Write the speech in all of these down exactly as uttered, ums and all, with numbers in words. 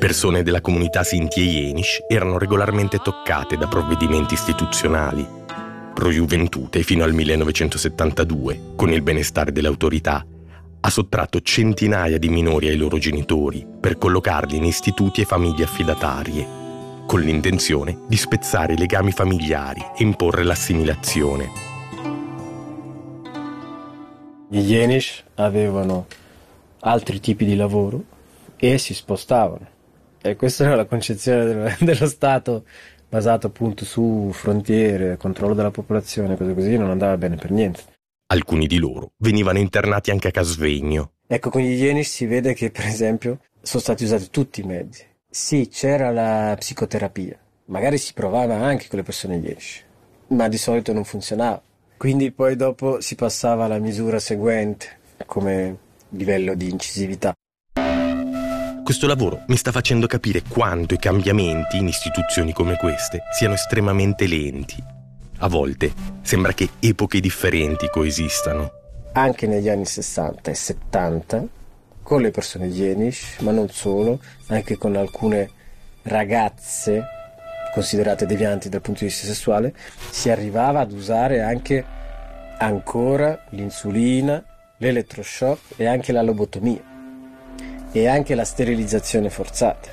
persone della comunità Sinti e Jenisch erano regolarmente toccate da provvedimenti istituzionali. Pro Juventute, fino al millenovecentosettantadue, con il benestare delle autorità, ha sottratto centinaia di minori ai loro genitori per collocarli in istituti e famiglie affidatarie, con l'intenzione di spezzare i legami familiari e imporre l'assimilazione. Gli Jenisch avevano altri tipi di lavoro e si spostavano. E questa era la concezione dello, dello Stato basato appunto su frontiere, controllo della popolazione, cose così, non andava bene per niente. Alcuni di loro venivano internati anche a Casvegno. Ecco, con gli Jenisch si vede che, per esempio, sono stati usati tutti i mezzi. Sì, c'era la psicoterapia, magari si provava anche con le persone Jenisch, ma di solito non funzionava. Quindi poi dopo si passava alla misura seguente, come livello di incisività. Questo lavoro mi sta facendo capire quanto i cambiamenti in istituzioni come queste siano estremamente lenti. A volte sembra che epoche differenti coesistano. Anche negli anni sessanta e settanta, con le persone Jenisch, ma non solo, anche con alcune ragazze considerate devianti dal punto di vista sessuale, si arrivava ad usare anche ancora l'insulina, l'elettroshock e anche la lobotomia e anche la sterilizzazione forzata.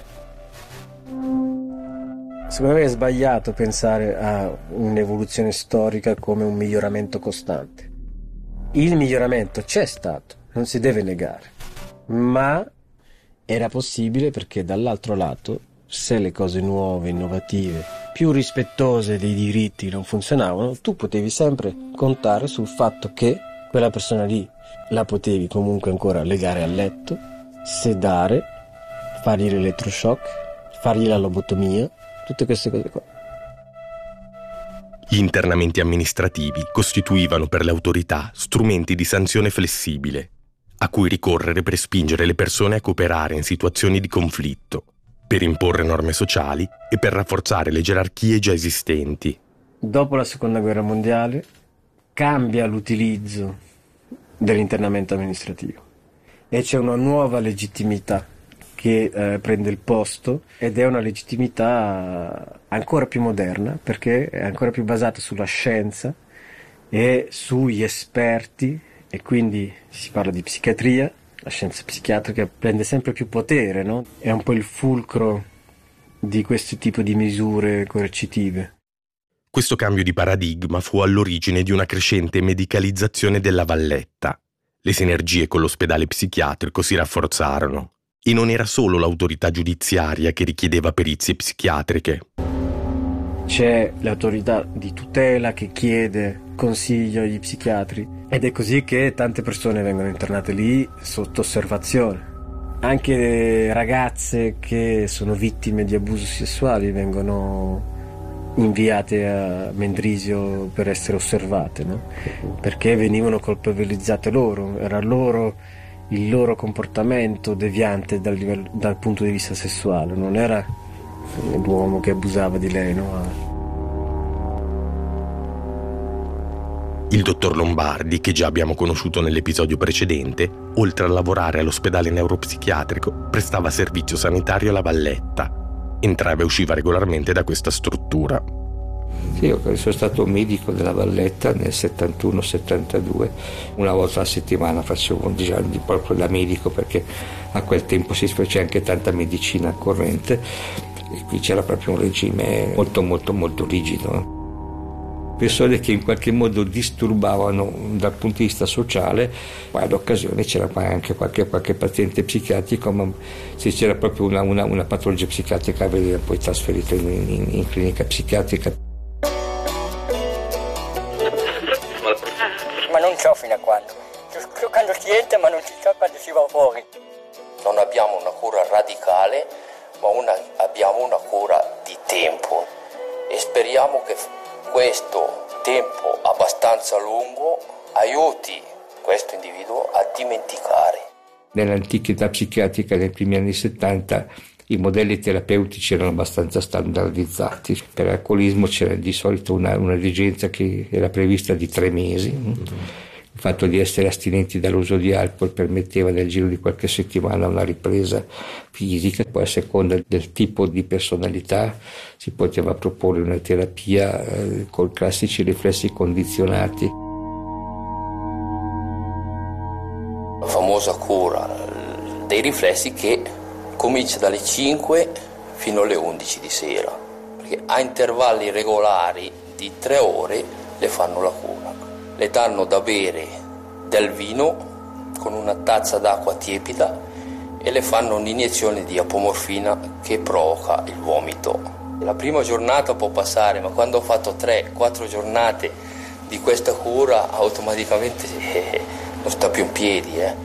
Secondo me è sbagliato pensare a un'evoluzione storica come un miglioramento costante. Il miglioramento c'è stato, non si deve negare, ma era possibile perché dall'altro lato, se le cose nuove, innovative, più rispettose dei diritti non funzionavano, tu potevi sempre contare sul fatto che quella persona lì la potevi comunque ancora legare al letto, sedare, fargli l'elettroshock, fargli la lobotomia, tutte queste cose qua. Gli internamenti amministrativi costituivano per le autorità strumenti di sanzione flessibile, a cui ricorrere per spingere le persone a cooperare in situazioni di conflitto, per imporre norme sociali e per rafforzare le gerarchie già esistenti. Dopo la Seconda Guerra Mondiale cambia l'utilizzo dell'internamento amministrativo e c'è una nuova legittimità che eh, prende il posto, ed è una legittimità ancora più moderna perché è ancora più basata sulla scienza e sugli esperti, e quindi si parla di psichiatria. La scienza psichiatrica prende sempre più potere, no? È un po' il fulcro di questo tipo di misure coercitive. Questo cambio di paradigma fu all'origine di una crescente medicalizzazione della Valletta. Le sinergie con l'ospedale psichiatrico si rafforzarono e non era solo l'autorità giudiziaria che richiedeva perizie psichiatriche. C'è l'autorità di tutela che chiede consiglio agli psichiatri ed è così che tante persone vengono internate lì sotto osservazione. Anche ragazze che sono vittime di abusi sessuali vengono inviate a Mendrisio per essere osservate, no? Perché venivano colpevolizzate loro, era loro il loro comportamento deviante dal, livello, dal punto di vista sessuale, non era l'uomo che abusava di lei, no? Il dottor Lombardi, che già abbiamo conosciuto nell'episodio precedente, oltre a lavorare all'ospedale neuropsichiatrico, prestava servizio sanitario alla Valletta. Entrava e usciva regolarmente da questa struttura. Sì, io sono stato medico della Valletta nel settantuno settantadue, una volta alla settimana facevo già proprio da medico, perché a quel tempo si faceva anche tanta medicina corrente e qui c'era proprio un regime molto molto molto rigido. Persone che in qualche modo disturbavano dal punto di vista sociale, poi ad occasione c'era anche qualche, qualche paziente psichiatrico, ma se c'era proprio una, una, una patologia psichiatrica veniva poi trasferito in, in, in clinica psichiatrica. Ma non so fino a quando. So quando si entra, ma non si sa quando si va fuori. Non abbiamo una cura radicale, ma una, abbiamo una cura di tempo e speriamo che questo tempo abbastanza lungo aiuti questo individuo a dimenticare. Nell'antichità psichiatrica nei primi anni settanta i modelli terapeutici erano abbastanza standardizzati. Per l'alcolismo c'era di solito una, una regenza che era prevista di tre mesi, mm-hmm. Il fatto di essere astinenti dall'uso di alcol permetteva nel giro di qualche settimana una ripresa fisica, poi a seconda del tipo di personalità si poteva proporre una terapia eh, con classici riflessi condizionati. La famosa cura dei riflessi che comincia dalle cinque fino alle undici di sera, perché a intervalli regolari di tre ore le fanno la cura. Le danno da bere del vino con una tazza d'acqua tiepida e le fanno un'iniezione di apomorfina che provoca il vomito. La prima giornata può passare, ma quando ho fatto tre quattro giornate di questa cura automaticamente eh, non sta più in piedi. Eh.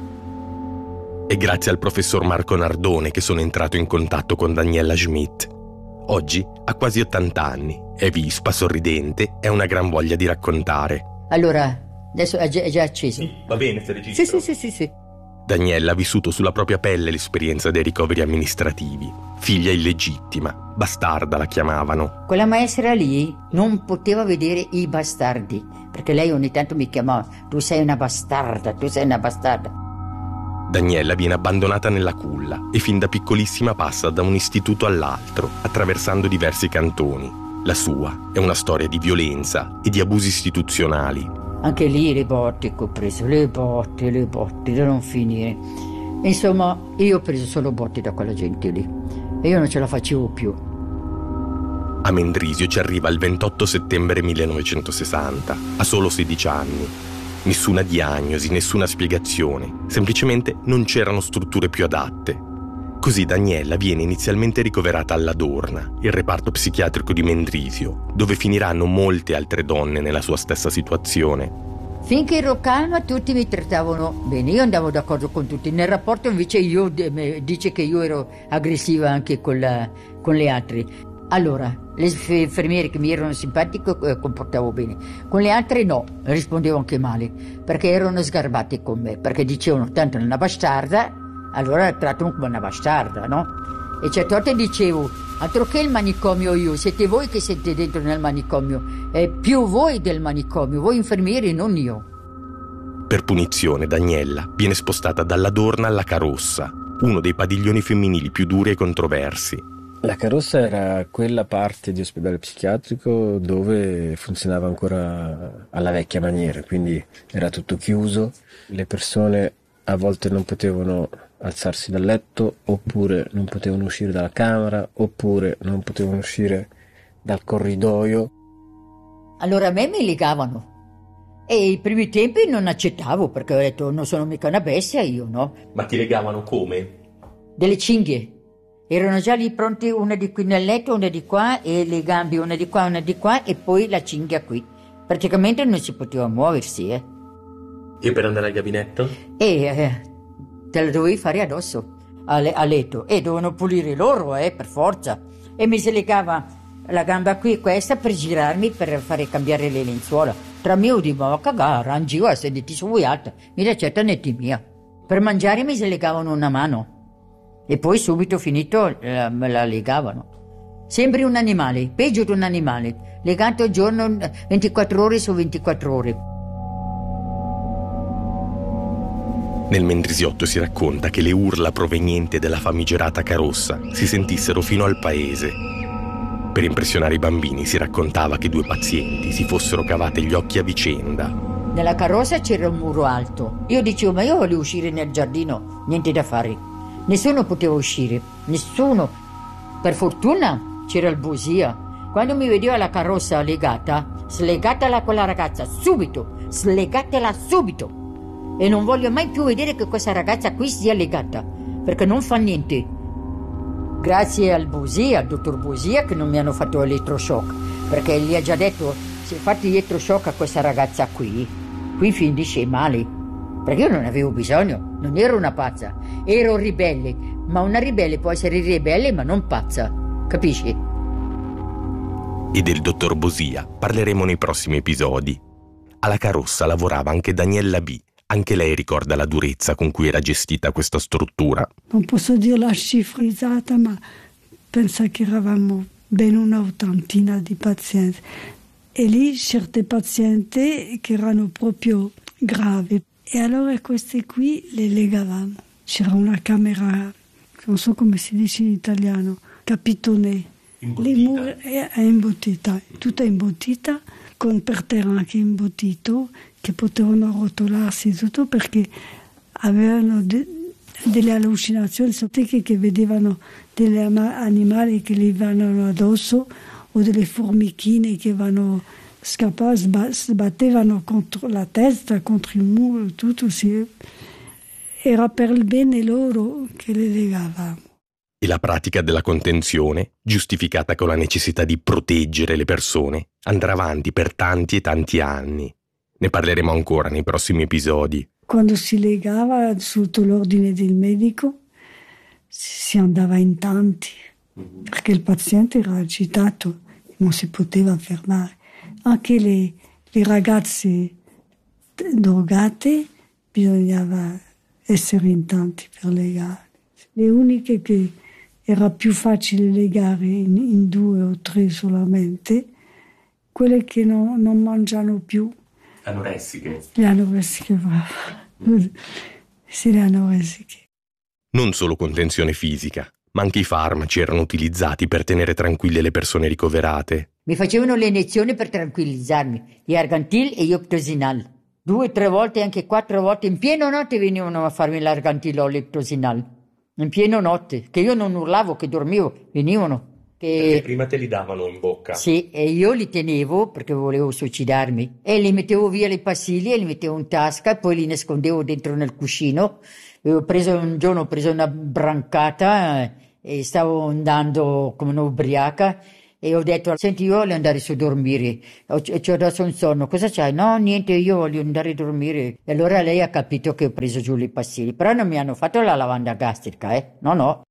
È grazie al professor Marco Nardone che sono entrato in contatto con Daniela Schmidt. Oggi ha quasi ottanta anni, è vispa, sorridente e ha una gran voglia di raccontare. Allora, adesso è già, è già acceso. Sì, va bene se registro. Sì, sì, sì, sì, sì. Daniela ha vissuto sulla propria pelle l'esperienza dei ricoveri amministrativi. Figlia illegittima, bastarda la chiamavano. Quella maestra lì non poteva vedere i bastardi, perché lei ogni tanto mi chiamava: tu sei una bastarda, tu sei una bastarda. Daniela viene abbandonata nella culla e fin da piccolissima passa da un istituto all'altro, attraversando diversi cantoni. La sua è una storia di violenza e di abusi istituzionali. Anche lì le botte che ho preso, le botte, le botte, da non finire. Insomma, io ho preso solo botte da quella gente lì e io non ce la facevo più. A Mendrisio ci arriva il ventotto settembre millenovecentosessanta, ha solo sedici anni. Nessuna diagnosi, nessuna spiegazione, semplicemente non c'erano strutture più adatte. Così Daniela viene inizialmente ricoverata alla Dorna, il reparto psichiatrico di Mendrisio, dove finiranno molte altre donne nella sua stessa situazione. Finché ero calma tutti mi trattavano bene, io andavo d'accordo con tutti. Nel rapporto invece io dice che io ero aggressiva anche con, la, con le altre. Allora, le infermiere che mi erano simpatiche eh, comportavo bene, con le altre no, rispondevo anche male, perché erano sgarbate con me, perché dicevano tanto è una bastarda, allora la trattano come una bastarda, no? E certe volte dicevo, altro che il manicomio io, siete voi che siete dentro nel manicomio, è più voi del manicomio, voi infermieri, non io. Per punizione Daniela viene spostata dalla Dorna alla Carossa, uno dei padiglioni femminili più duri e controversi. La Carossa era quella parte di ospedale psichiatrico dove funzionava ancora alla vecchia maniera, quindi era tutto chiuso, le persone a volte non potevano alzarsi dal letto, oppure non potevano uscire dalla camera, oppure non potevano uscire dal corridoio. Allora a me mi legavano e i primi tempi non accettavo, perché ho detto non sono mica una bestia io, no? Ma ti legavano come? Delle cinghie. Erano già lì pronti, una di qui nel letto, una di qua, e le gambe una di qua, una di qua, e poi la cinghia qui. Praticamente non si poteva muoversi, eh. E per andare al gabinetto? E eh, te la dovevi fare addosso, a, a letto, e dovevano pulire loro, eh, per forza. E mi si legava la gamba qui, questa, per girarmi, per fare cambiare le lenzuola. Tra me di ma cagare, angiò a sediti su voi alta, mi la certa netti mia. Per mangiare mi si legavano una mano. E poi subito finito la, me la legavano. Sembri un animale, peggio di un animale, legato al giorno ventiquattro ore su ventiquattro ore. Nel Mendrisiotto si racconta che le urla provenienti dalla famigerata Carossa si sentissero fino al paese. Per impressionare i bambini si raccontava che due pazienti si fossero cavate gli occhi a vicenda. Nella Carossa c'era un muro alto. Io dicevo, ma io voglio uscire nel giardino, niente da fare. Nessuno poteva uscire, nessuno. Per fortuna c'era il Bosia. Quando mi vedeva la Carossa legata, slegatela quella ragazza, subito, slegatela subito. E non voglio mai più vedere che questa ragazza qui sia legata, perché non fa niente. Grazie al Bosia, al dottor Bosia, che non mi hanno fatto elettroshock, perché gli ha già detto, se fate elettroshock a questa ragazza qui, qui finisce male. Perché io non avevo bisogno, non ero una pazza, ero ribelle, ma una ribelle può essere ribelle ma non pazza, capisci? E del dottor Bosia parleremo nei prossimi episodi. Alla Carossa lavorava anche Daniela B. Anche lei ricorda la durezza con cui era gestita questa struttura. Non posso dire la cifra esatta, ma penso che eravamo ben una ottantina di pazienti. E lì certe pazienti che erano proprio gravi. E allora queste qui le legavamo. C'era una camera, non so come si dice in italiano, capitone. Le mura è imbottita, tutta imbottita, con per terra anche imbottito, che potevano rotolarsi tutto perché avevano de, delle allucinazioni, che, che vedevano degli animali che gli vanno addosso o delle formichine che vanno scappare, sbattevano contro la testa, contro il muro, tutto. Sì. Era per il bene loro che le legavamo. E la pratica della contenzione, giustificata con la necessità di proteggere le persone, andrà avanti per tanti e tanti anni. Ne parleremo ancora nei prossimi episodi. Quando si legava sotto l'ordine del medico, si andava in tanti, perché il paziente era agitato, non si poteva fermare. Anche le, le ragazze drogate bisognava essere in tanti per legare. Le uniche che era più facile legare in, in due o tre solamente, quelle che no, non mangiano più. Anoressiche. Le anoressiche, bravo. Sì, le anoressiche. Non solo contenzione fisica, ma anche i farmaci erano utilizzati per tenere tranquille le persone ricoverate. Mi facevano le iniezioni per tranquillizzarmi, gli Argantil e gli Optosinal. Due, tre volte, anche quattro volte, in piena notte venivano a farmi l'Argantil o l'Optosinal. In piena notte, che io non urlavo, che dormivo, venivano. Che... Perché prima te li davano in bocca. Sì, e io li tenevo perché volevo suicidarmi. E li mettevo via le pastiglie, li mettevo in tasca, poi li nascondevo dentro nel cuscino. E ho preso, un giorno ho preso una brancata e stavo andando come un'ubriaca. E ho detto, senti, io voglio andare su a dormire, ci ho dato un sonno, cosa c'hai? No, niente, io voglio andare a dormire. E allora lei ha capito che ho preso giù le pastiglie, però non mi hanno fatto la lavanda gastrica, eh? No, no.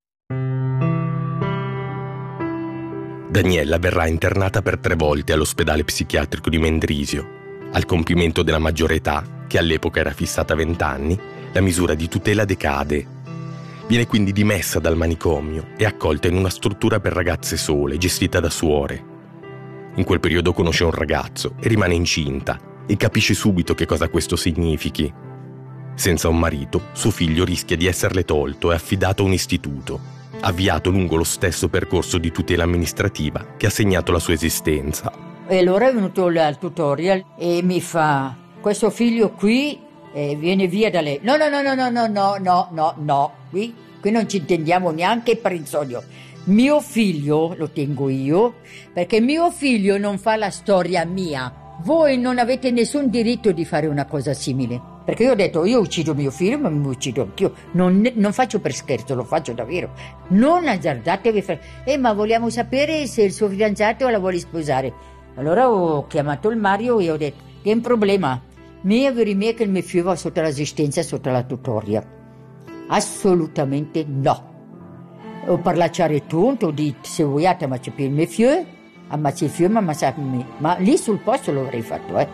Daniela verrà internata per tre volte all'ospedale psichiatrico di Mendrisio. Al compimento della maggiore età, che all'epoca era fissata a venti anni, la misura di tutela decade. Viene quindi dimessa dal manicomio e accolta in una struttura per ragazze sole, gestita da suore. In quel periodo conosce un ragazzo e rimane incinta e capisce subito che cosa questo significhi. Senza un marito, suo figlio rischia di esserle tolto e affidato a un istituto, avviato lungo lo stesso percorso di tutela amministrativa che ha segnato la sua esistenza. E allora è venuto al tutorial e mi fa, questo figlio qui eh, viene via da lei. No, no, no, no, no, no, no, no, no, no, qui, qui non ci intendiamo neanche per il sogno. Mio figlio lo tengo io, perché mio figlio non fa la storia mia. Voi non avete nessun diritto di fare una cosa simile. Perché io ho detto, io uccido mio figlio, ma mi uccido anch'io. Non, non faccio per scherzo, lo faccio davvero. Non azzardatevi. Per... Eh, ma vogliamo sapere se il suo fidanzato la vuole sposare. Allora ho chiamato il Mario e ho detto, che è un problema. Mia verimia che il mio figlio va sotto l'assistenza, sotto la tutoria. Assolutamente no. Ho parlato a ritunto, ho detto, se vogliate ammazzare il mio figlio, ammazzi il figlio, ma ammazzate me. Ma lì sul posto l'avrei fatto, eh.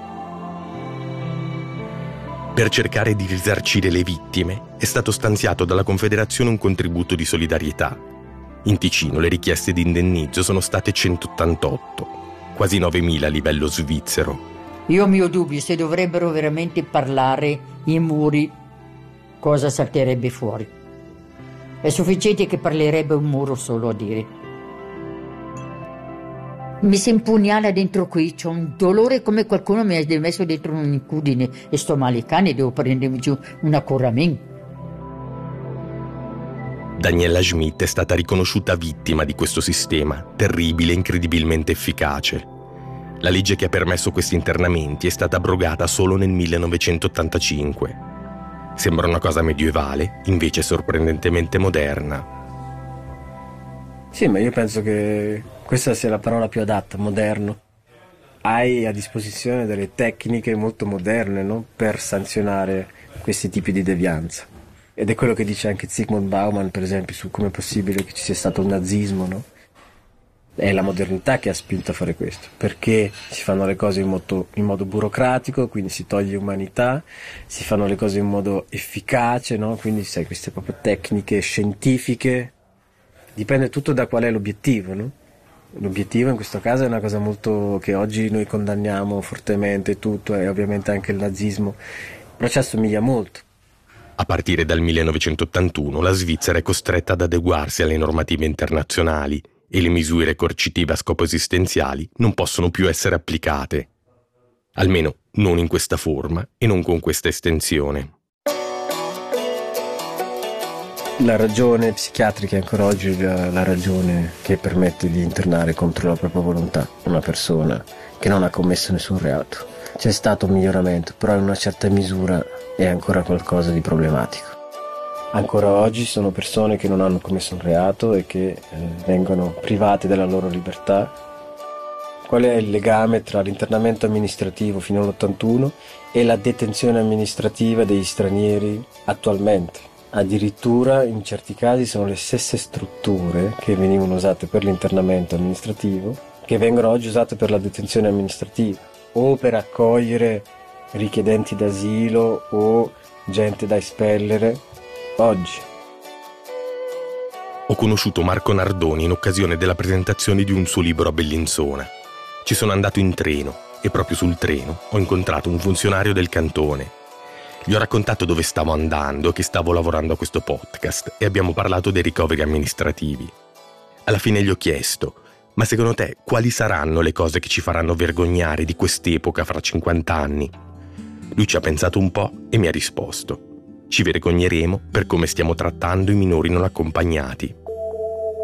Per cercare di risarcire le vittime è stato stanziato dalla Confederazione un contributo di solidarietà. In Ticino le richieste di indennizzo sono state centottantotto, quasi novemila a livello svizzero. Io ho mio dubbio se dovrebbero veramente parlare i muri, cosa salterebbe fuori. È sufficiente che parlerebbe un muro solo a dire. Mi si impugnala dentro qui, c'ho un dolore come qualcuno mi ha messo dentro un'incudine e sto male cane, devo prendermi giù una Coramin. Daniela Schmidt è stata riconosciuta vittima di questo sistema, terribile e incredibilmente efficace. La legge che ha permesso questi internamenti è stata abrogata solo nel millenovecentottantacinque. Sembra una cosa medievale, invece sorprendentemente moderna. Sì, ma io penso che questa sia la parola più adatta, moderno. Hai a disposizione delle tecniche molto moderne, no? Per sanzionare questi tipi di devianza. Ed è quello che dice anche Zygmunt Bauman, per esempio, su come è possibile che ci sia stato un nazismo, no? È la modernità che ha spinto a fare questo, perché si fanno le cose in modo, in modo burocratico, quindi si toglie umanità, si fanno le cose in modo efficace, no? Quindi sai, queste proprio tecniche scientifiche, dipende tutto da qual è l'obiettivo, no? L'obiettivo in questo caso è una cosa molto che oggi noi condanniamo fortemente tutto, e ovviamente anche il nazismo però ci assomiglia molto. A partire dal millenovecentottantuno la Svizzera è costretta ad adeguarsi alle normative internazionali e le misure coercitive a scopo esistenziali non possono più essere applicate. Almeno non in questa forma e non con questa estensione. La ragione psichiatrica è ancora oggi la, la ragione che permette di internare contro la propria volontà una persona che non ha commesso nessun reato. C'è stato un miglioramento, però in una certa misura è ancora qualcosa di problematico. Ancora oggi sono persone che non hanno commesso un reato e che eh, vengono private della loro libertà. Qual è il legame tra l'internamento amministrativo fino all'ottantuno e la detenzione amministrativa degli stranieri attualmente? Addirittura in certi casi sono le stesse strutture che venivano usate per l'internamento amministrativo che vengono oggi usate per la detenzione amministrativa o per accogliere richiedenti d'asilo o gente da espellere oggi. Ho conosciuto Marco Nardoni in occasione della presentazione di un suo libro a Bellinzona. Ci sono andato in treno e proprio sul treno ho incontrato un funzionario del cantone. Gli ho raccontato dove stavo andando e che stavo lavorando a questo podcast e abbiamo parlato dei ricoveri amministrativi. Alla fine gli ho chiesto: ma secondo te quali saranno le cose che ci faranno vergognare di quest'epoca fra cinquanta anni? Lui ci ha pensato un po' e mi ha risposto: ci vergogneremo per come stiamo trattando i minori non accompagnati.